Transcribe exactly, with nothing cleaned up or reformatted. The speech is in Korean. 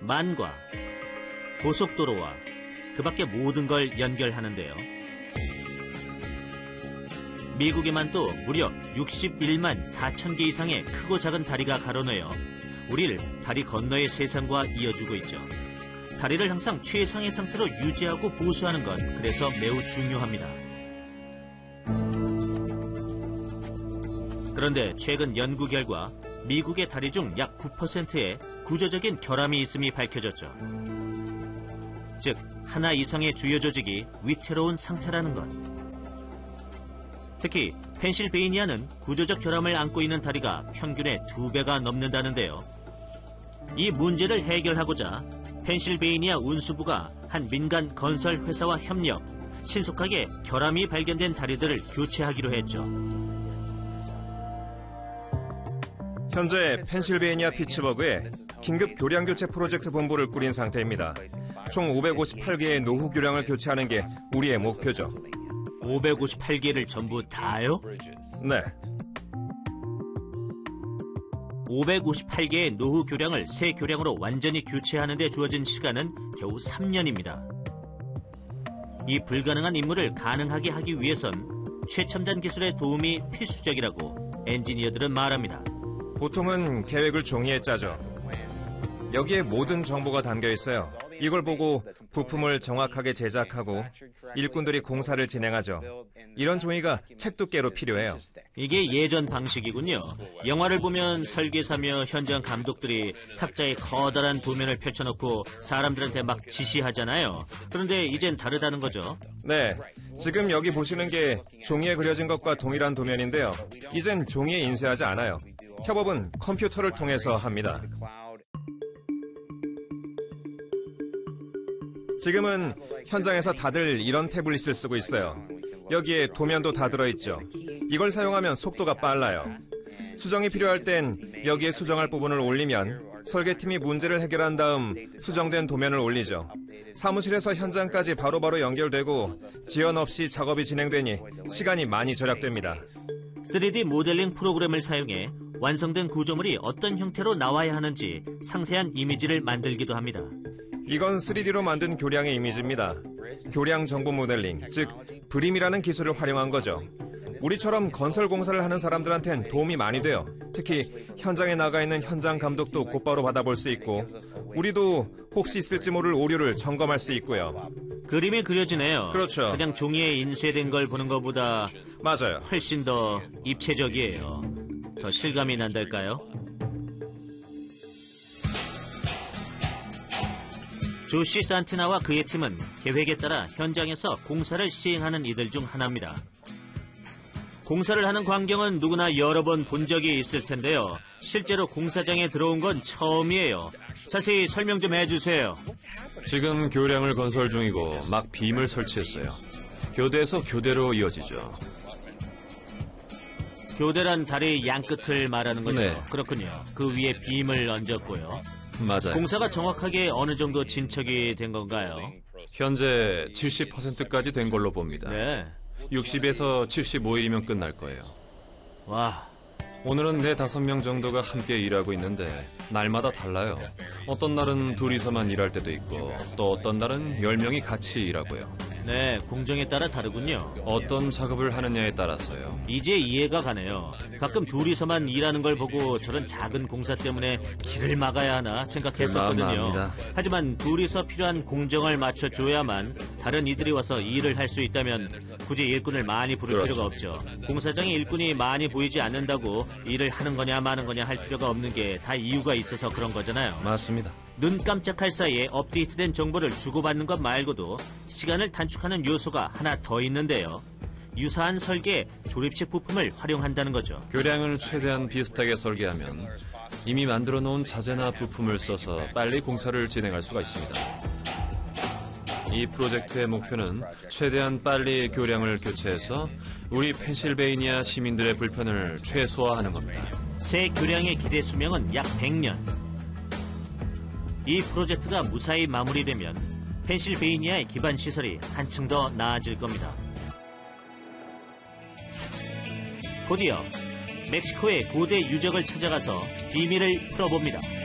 만과 고속도로와 그 밖의 모든 걸 연결하는데요. 미국에만도 무려 육십일만 사천 개 이상의 크고 작은 다리가 가로내어 우리를 다리 건너의 세상과 이어주고 있죠. 다리를 항상 최상의 상태로 유지하고 보수하는 건 그래서 매우 중요합니다. 그런데 최근 연구 결과 미국의 다리 중 약 구 퍼센트에 구조적인 결함이 있음이 밝혀졌죠. 즉, 하나 이상의 주요 조직이 위태로운 상태라는 것. 특히 펜실베이니아는 구조적 결함을 안고 있는 다리가 평균의 두 배가 넘는다는데요. 이 문제를 해결하고자 펜실베이니아 운수부가 한 민간 건설 회사와 협력, 신속하게 결함이 발견된 다리들을 교체하기로 했죠. 현재 펜실베이니아 피츠버그에 긴급 교량 교체 프로젝트 본부를 꾸린 상태입니다. 총 오백오십팔 개의 노후 교량을 교체하는 게 우리의 목표죠. 오백오십팔 개를 전부 다요? 네. 오백오십팔 개의 노후 교량을 새 교량으로 완전히 교체하는 데 주어진 시간은 겨우 삼 년입니다. 이 불가능한 임무를 가능하게 하기 위해선 최첨단 기술의 도움이 필수적이라고 엔지니어들은 말합니다. 보통은 계획을 종이에 짜죠. 여기에 모든 정보가 담겨 있어요. 이걸 보고 부품을 정확하게 제작하고 일꾼들이 공사를 진행하죠. 이런 종이가 책 두께로 필요해요. 이게 예전 방식이군요. 영화를 보면 설계사며 현장 감독들이 탁자에 커다란 도면을 펼쳐놓고 사람들한테 막 지시하잖아요. 그런데 이젠 다르다는 거죠. 네, 지금 여기 보시는 게 종이에 그려진 것과 동일한 도면인데요. 이젠 종이에 인쇄하지 않아요. 협업은 컴퓨터를 통해서 합니다. 지금은 현장에서 다들 이런 태블릿을 쓰고 있어요. 여기에 도면도 다 들어있죠. 이걸 사용하면 속도가 빨라요. 수정이 필요할 땐 여기에 수정할 부분을 올리면 설계팀이 문제를 해결한 다음 수정된 도면을 올리죠. 사무실에서 현장까지 바로바로 연결되고 지연 없이 작업이 진행되니 시간이 많이 절약됩니다. 쓰리디 모델링 프로그램을 사용해 완성된 구조물이 어떤 형태로 나와야 하는지 상세한 이미지를 만들기도 합니다. 이건 쓰리디로 만든 교량의 이미지입니다. 교량 정보 모델링, 즉 브림이라는 기술을 활용한 거죠. 우리처럼 건설 공사를 하는 사람들한텐 도움이 많이 돼요. 특히 현장에 나가 있는 현장 감독도 곧바로 받아볼 수 있고 우리도 혹시 있을지 모를 오류를 점검할 수 있고요. 그림이 그려지네요. 그렇죠. 그냥 종이에 인쇄된 걸 보는 것보다 맞아요. 훨씬 더 입체적이에요. 더 실감이 난달까요? 조시 산티나와 그의 팀은 계획에 따라 현장에서 공사를 시행하는 이들 중 하나입니다. 공사를 하는 광경은 누구나 여러 번 본 적이 있을 텐데요. 실제로 공사장에 들어온 건 처음이에요. 자세히 설명 좀 해주세요. 지금 교량을 건설 중이고 막 빔을 설치했어요. 교대에서 교대로 이어지죠. 교대란 다리 양끝을 말하는 거죠? 네. 그렇군요. 그 위에 빔을 얹었고요. 맞아요. 공사가 정확하게 어느 정도 진척이 된 건가요? 현재 칠십 퍼센트까지 된 걸로 봅니다. 네. 육십에서 칠십오 일이면 끝날 거예요. 와. 오늘은 네 다섯 명 정도가 함께 일하고 있는데 날마다 달라요. 어떤 날은 둘이서만 일할 때도 있고 또 어떤 날은 열 명이 같이 일하고요. 네, 공정에 따라 다르군요. 어떤 작업을 하느냐에 따라서요. 이제 이해가 가네요. 가끔 둘이서만 일하는 걸 보고 저런 작은 공사 때문에 길을 막아야 하나 생각했었거든요. 마음입니다. 하지만 둘이서 필요한 공정을 맞춰줘야만 다른 이들이 와서 일을 할 수 있다면 굳이 일꾼을 많이 부를 그렇죠. 필요가 없죠. 공사장에 일꾼이 많이 보이지 않는다고 일을 하는 거냐 마는 거냐 할 필요가 없는 게 다 이유가 있어서 그런 거잖아요. 맞습니다. 눈 깜짝할 사이에 업데이트된 정보를 주고받는 것 말고도 시간을 단축하는 요소가 하나 더 있는데요. 유사한 설계에 조립식 부품을 활용한다는 거죠. 교량을 최대한 비슷하게 설계하면 이미 만들어 놓은 자재나 부품을 써서 빨리 공사를 진행할 수가 있습니다. 이 프로젝트의 목표는 최대한 빨리 교량을 교체해서 우리 펜실베이니아 시민들의 불편을 최소화하는 겁니다. 새 교량의 기대 수명은 약 백 년. 이 프로젝트가 무사히 마무리되면 펜실베이니아의 기반 시설이 한층 더 나아질 겁니다. 곧이어 멕시코의 고대 유적을 찾아가서 비밀을 풀어봅니다.